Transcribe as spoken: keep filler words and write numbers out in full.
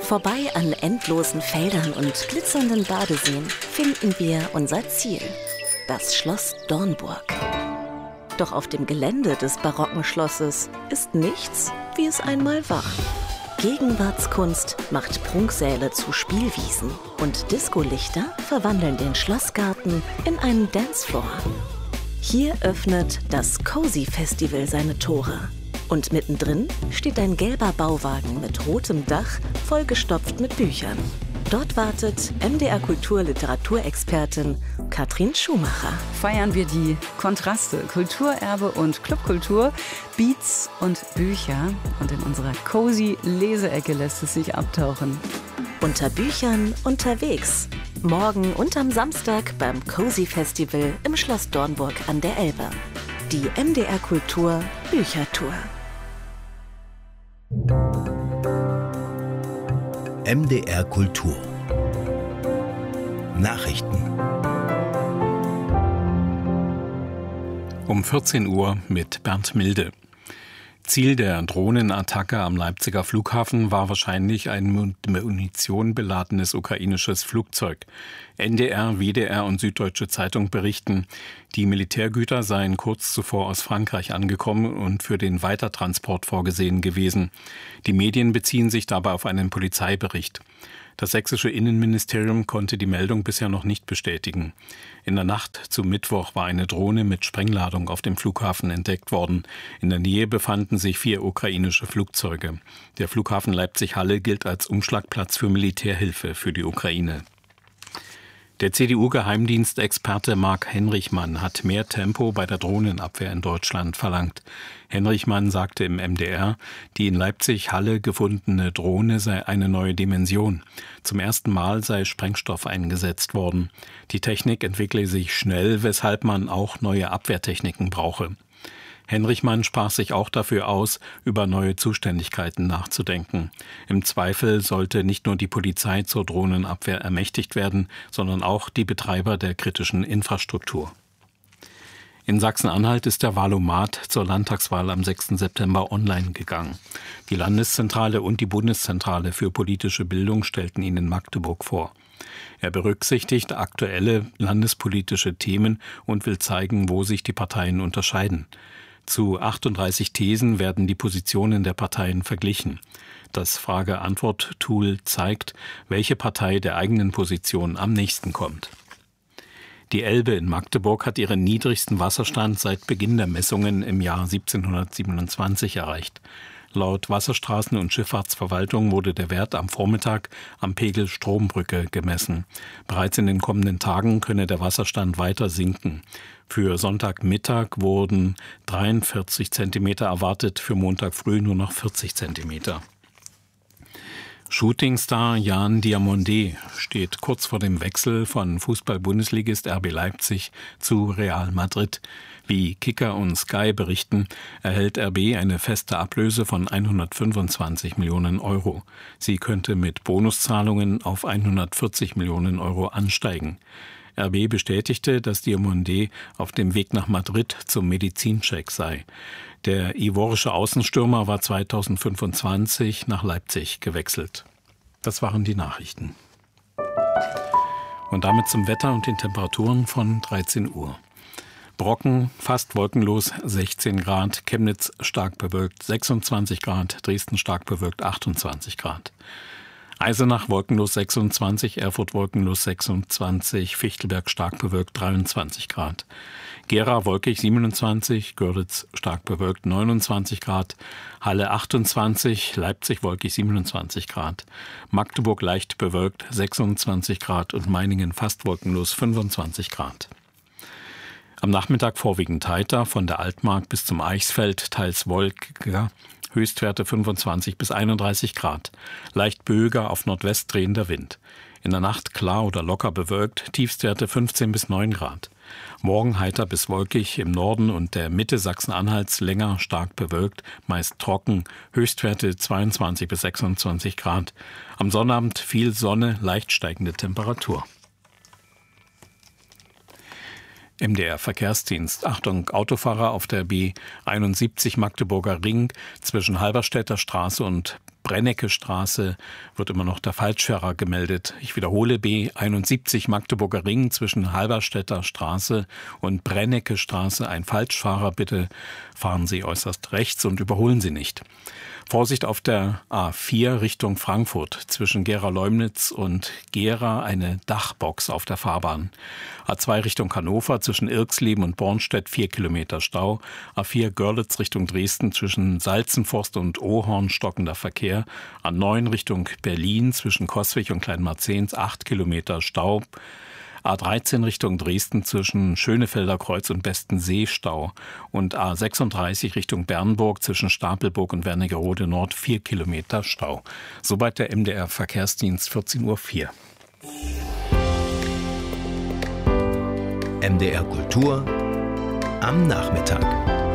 Vorbei an endlosen Feldern und glitzernden Badeseen finden wir unser Ziel, das Schloss Dornburg. Doch auf dem Gelände des barocken Schlosses ist nichts, wie es einmal war. Gegenwartskunst macht Prunksäle zu Spielwiesen und Discolichter verwandeln den Schlossgarten in einen Dancefloor. Hier öffnet das Cozy Festival seine Tore. Und mittendrin steht ein gelber Bauwagen mit rotem Dach, vollgestopft mit Büchern. Dort wartet M D R Kultur-Literaturexpertin Katrin Schumacher. Feiern wir die Kontraste, Kulturerbe und Clubkultur, Beats und Bücher. Und in unserer cozy Leseecke lässt es sich abtauchen. Unter Büchern unterwegs. Morgen und am Samstag beim Cozy Festival im Schloss Dornburg an der Elbe. Die M D R Kultur Büchertour. M D R Kultur Nachrichten um vierzehn Uhr mit Bernd Milde. Ziel der Drohnenattacke am Leipziger Flughafen war wahrscheinlich ein mit Munition beladenes ukrainisches Flugzeug. N D R, W D R und Süddeutsche Zeitung berichten, die Militärgüter seien kurz zuvor aus Frankreich angekommen und für den Weitertransport vorgesehen gewesen. Die Medien beziehen sich dabei auf einen Polizeibericht. Das sächsische Innenministerium konnte die Meldung bisher noch nicht bestätigen. In der Nacht zum Mittwoch war eine Drohne mit Sprengladung auf dem Flughafen entdeckt worden. In der Nähe befanden sich vier ukrainische Flugzeuge. Der Flughafen Leipzig-Halle gilt als Umschlagplatz für Militärhilfe für die Ukraine. Der C D U-Geheimdienstexperte Marc Henrichmann hat mehr Tempo bei der Drohnenabwehr in Deutschland verlangt. Henrichmann sagte im M D R, die in Leipzig-Halle gefundene Drohne sei eine neue Dimension. Zum ersten Mal sei Sprengstoff eingesetzt worden. Die Technik entwickle sich schnell, weshalb man auch neue Abwehrtechniken brauche. Henrichmann sprach sich auch dafür aus, über neue Zuständigkeiten nachzudenken. Im Zweifel sollte nicht nur die Polizei zur Drohnenabwehr ermächtigt werden, sondern auch die Betreiber der kritischen Infrastruktur. In Sachsen-Anhalt ist der Wahlomat zur Landtagswahl am sechsten September online gegangen. Die Landeszentrale und die Bundeszentrale für politische Bildung stellten ihn in Magdeburg vor. Er berücksichtigt aktuelle landespolitische Themen und will zeigen, wo sich die Parteien unterscheiden. Zu achtunddreißig Thesen werden die Positionen der Parteien verglichen. Das Frage-Antwort-Tool zeigt, welche Partei der eigenen Position am nächsten kommt. Die Elbe in Magdeburg hat ihren niedrigsten Wasserstand seit Beginn der Messungen im Jahr siebzehnhundertsiebenundzwanzig erreicht. Laut Wasserstraßen- und Schifffahrtsverwaltung wurde der Wert am Vormittag am Pegel Strombrücke gemessen. Bereits in den kommenden Tagen könne der Wasserstand weiter sinken. Für Sonntagmittag wurden dreiundvierzig Zentimeter erwartet, für Montag früh nur noch vierzig Zentimeter. Shootingstar Jan Diamondé steht kurz vor dem Wechsel von Fußball-Bundesligist R B Leipzig zu Real Madrid. Wie Kicker und Sky berichten, erhält R B eine feste Ablöse von hundertfünfundzwanzig Millionen Euro. Sie könnte mit Bonuszahlungen auf hundertvierzig Millionen Euro ansteigen. R B bestätigte, dass Diamondé auf dem Weg nach Madrid zum Medizincheck sei. Der ivorische Außenstürmer war zweitausendfünfundzwanzig nach Leipzig gewechselt. Das waren die Nachrichten. Und damit zum Wetter und den Temperaturen von dreizehn Uhr. Brocken fast wolkenlos sechzehn Grad, Chemnitz stark bewölkt sechsundzwanzig Grad, Dresden stark bewölkt achtundzwanzig Grad. Eisenach wolkenlos sechsundzwanzig, Erfurt wolkenlos sechsundzwanzig, Fichtelberg stark bewölkt dreiundzwanzig Grad. Gera wolkig siebenundzwanzig, Görlitz stark bewölkt neunundzwanzig Grad, Halle achtundzwanzig, Leipzig wolkig siebenundzwanzig Grad, Magdeburg leicht bewölkt sechsundzwanzig Grad und Meiningen fast wolkenlos fünfundzwanzig Grad. Am Nachmittag vorwiegend heiter, von der Altmark bis zum Eichsfeld, teils wolkiger, Höchstwerte fünfundzwanzig bis einunddreißig Grad. Leicht böiger, auf Nordwest drehender Wind. In der Nacht klar oder locker bewölkt, Tiefstwerte fünfzehn bis neun Grad. Morgen heiter bis wolkig, im Norden und der Mitte Sachsen-Anhalts länger stark bewölkt, meist trocken, Höchstwerte zweiundzwanzig bis sechsundzwanzig Grad. Am Sonnabend viel Sonne, leicht steigende Temperatur. M D R Verkehrsdienst. Achtung, Autofahrer auf der B einundsiebzig Magdeburger Ring zwischen Halberstädter Straße und Brennecke Straße wird immer noch der Falschfahrer gemeldet. Ich wiederhole, B einundsiebzig Magdeburger Ring zwischen Halberstädter Straße und Brennecke Straße. Ein Falschfahrer, bitte fahren Sie äußerst rechts und überholen Sie nicht. Vorsicht auf der A vier Richtung Frankfurt. Zwischen Gera-Leumnitz und Gera eine Dachbox auf der Fahrbahn. A zwei Richtung Hannover zwischen Irxleben und Bornstedt vier Kilometer Stau. A vier Görlitz Richtung Dresden zwischen Salzenforst und Ohorn stockender Verkehr. A neun Richtung Berlin zwischen Coswig und Kleinmarzens acht Kilometer Stau. A dreizehn Richtung Dresden zwischen Schönefelder Kreuz und Bestensee Stau und A sechsunddreißig Richtung Bernburg zwischen Stapelburg und Wernigerode Nord vier Kilometer Stau. Soweit der M D R Verkehrsdienst, vierzehn Uhr vier. M D R Kultur am Nachmittag.